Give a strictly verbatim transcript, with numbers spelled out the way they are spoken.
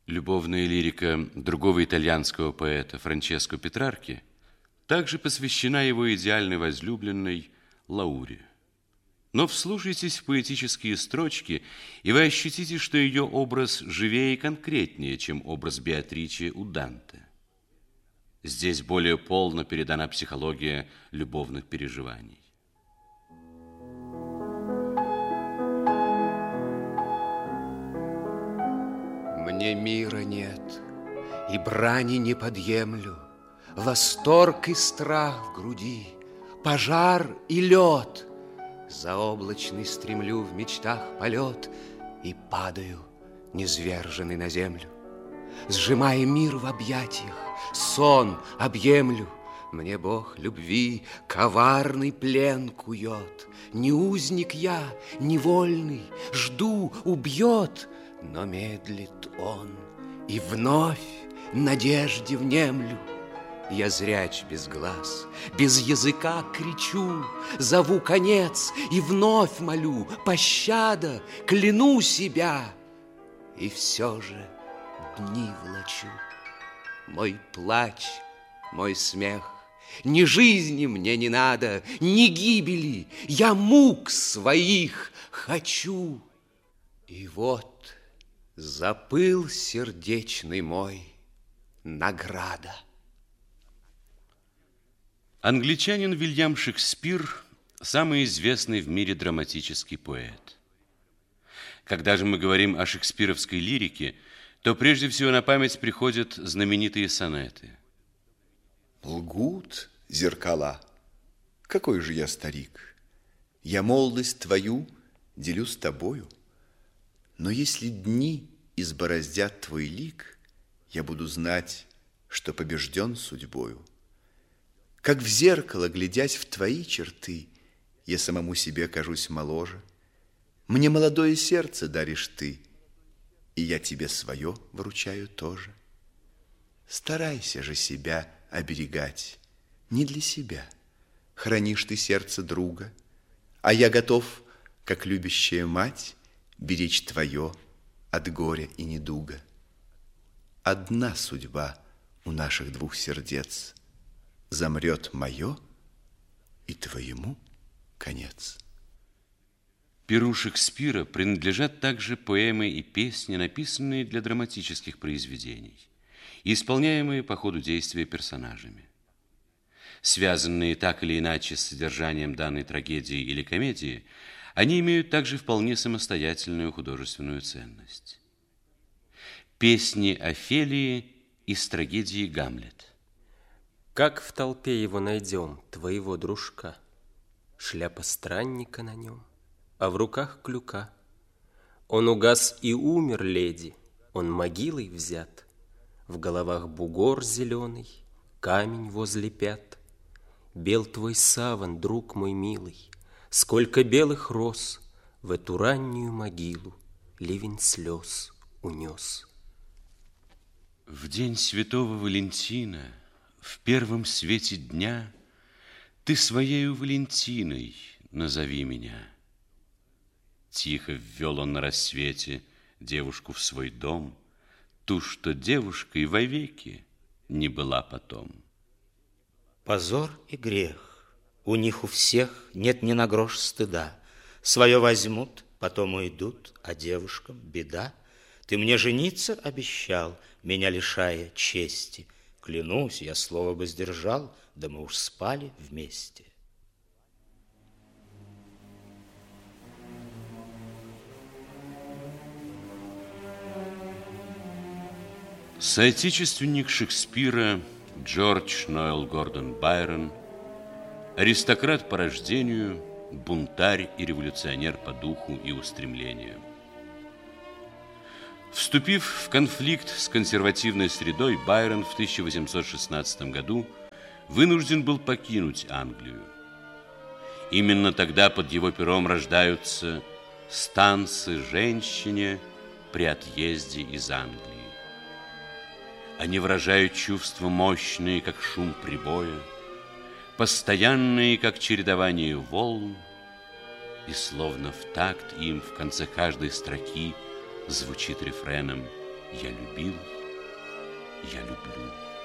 Любовная лирика другого итальянского поэта Франческо Петрарки также посвящена его идеальной возлюбленной Лауре. Но вслушайтесь в поэтические строчки, и вы ощутите, что ее образ живее и конкретнее, чем образ Беатриче у Данте. Здесь более полно передана психология любовных переживаний. Мне мира нет, и брани не подъемлю, восторг и страх в груди, пожар и лед. Заоблачный стремлю в мечтах полет и падаю, низверженный на землю. Сжимая мир в объятиях, сон объемлю. Мне Бог любви коварный плен кует. Не узник я, невольный, жду, убьет. Но медлит он, и вновь надежде внемлю. Я зряч без глаз, без языка кричу, зову конец и вновь молю пощада, кляну себя. И все же дни влачу. Мой плач, мой смех, ни жизни мне не надо, ни гибели, я мук своих хочу. И вот запыл сердечный мой награда. Англичанин Вильям Шекспир – самый известный в мире драматический поэт. Когда же мы говорим о шекспировской лирике, то прежде всего на память приходят знаменитые сонеты. Лгут зеркала. Какой же я старик? Я молодость твою делю с тобою. Но если дни избороздят твой лик, я буду знать, что побежден судьбою. Как в зеркало, глядясь в твои черты, я самому себе кажусь моложе. Мне молодое сердце даришь ты, и я тебе свое вручаю тоже. Старайся же себя оберегать, не для себя. Хранишь ты сердце друга, а я готов, как любящая мать, беречь твое от горя и недуга. Одна судьба у наших двух сердец. Замрет мое, и твоему конец. Перу Шекспира принадлежат также поэмы и песни, написанные для драматических произведений, и исполняемые по ходу действия персонажами. Связанные так или иначе с содержанием данной трагедии или комедии, они имеют также вполне самостоятельную художественную ценность. Песни Офелии из трагедии «Гамлет». Как в толпе его найдем, твоего дружка? Шляпа странника на нем, а в руках клюка. Он угас и умер, леди, он могилой взят. В головах бугор зеленый, камень возле пят. Бел твой саван, друг мой милый, сколько белых роз в эту раннюю могилу ливень слез унес. В день святого Валентина, в первом свете дня, ты своею Валентиной назови меня. Тихо ввел он на рассвете девушку в свой дом, ту, что девушкой вовеки не была потом. Позор и грех, у них у всех нет ни на грош стыда. Свое возьмут, потом уйдут, а девушкам беда. Ты мне жениться обещал, меня лишая чести. Клянусь, я слово бы сдержал, да мы уж спали вместе. Соотечественник Шекспира Джордж Ноэл Гордон Байрон, аристократ по рождению, бунтарь и революционер по духу и устремлению. Вступив в конфликт с консервативной средой, Байрон в тысяча восемьсот шестнадцатом году вынужден был покинуть Англию. Именно тогда под его пером рождаются станцы «Женщине» при отъезде из Англии. Они выражают чувства мощные, как шум прибоя, постоянные, как чередование волн, и словно в такт им в конце каждой строки звучит рефреном Я любил, я люблю.